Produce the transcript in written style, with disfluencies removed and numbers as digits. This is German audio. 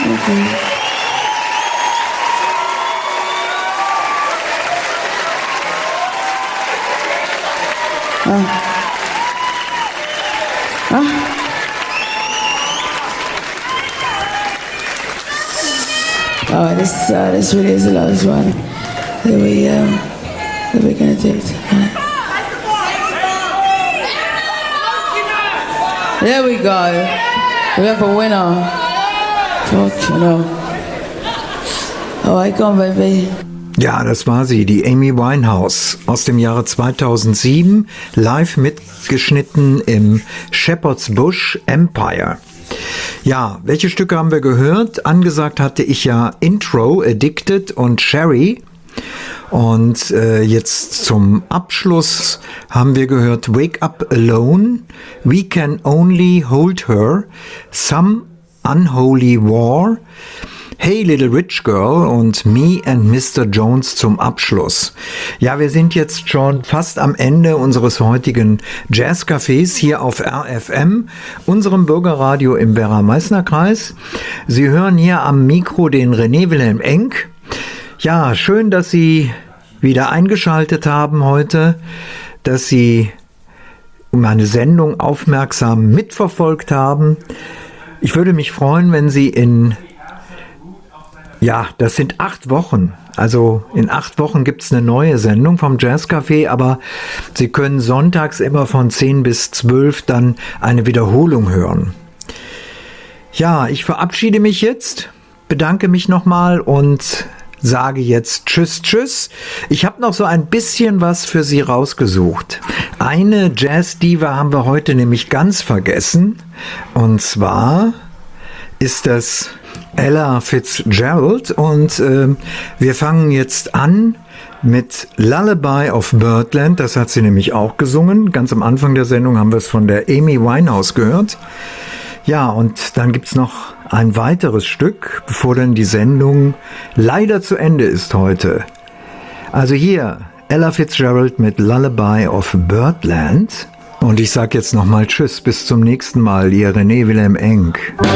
Okay. Oh, this really is the last one that we're gonna take. There we go. We have a winner. Fuck, you know. Oh, I come, baby. Ja, das war sie, die Amy Winehouse aus dem Jahre 2007, live mitgeschnitten im Shepherd's Bush Empire. Ja, welche Stücke haben wir gehört? Angesagt hatte ich ja Intro, Addicted und Sherry. Und jetzt zum Abschluss haben wir gehört Wake Up Alone, We Can Only Hold Her, Some Unholy War, Hey Little Rich Girl und Me and Mr. Jones zum Abschluss. Ja, wir sind jetzt schon fast am Ende unseres heutigen Jazzcafés hier auf RFM, unserem Bürgerradio im Werra-Meißner-Kreis. Sie hören hier am Mikro den René Wilhelm Enck. Ja, schön, dass Sie wieder eingeschaltet haben heute, dass Sie meine Sendung aufmerksam mitverfolgt haben. Ich würde mich freuen, wenn Sie das sind 8 Wochen. Also in 8 Wochen gibt's eine neue Sendung vom Jazzcafé, aber Sie können sonntags immer von 10 bis 12 dann eine Wiederholung hören. Ja, ich verabschiede mich jetzt, bedanke mich nochmal und sage jetzt Tschüss, tschüss. Ich habe noch so ein bisschen was für Sie rausgesucht. Eine Jazz-Diva haben wir heute nämlich ganz vergessen. Und zwar ist das Ella Fitzgerald. Und wir fangen jetzt an mit Lullaby of Birdland. Das hat sie nämlich auch gesungen. Ganz am Anfang der Sendung haben wir es von der Amy Winehouse gehört. Ja, und dann gibt's noch ein weiteres Stück, bevor dann die Sendung leider zu Ende ist heute. Also hier, Ella Fitzgerald mit Lullaby of Birdland. Und ich sag jetzt nochmal Tschüss, bis zum nächsten Mal, Ihr René Wilhelm Enck.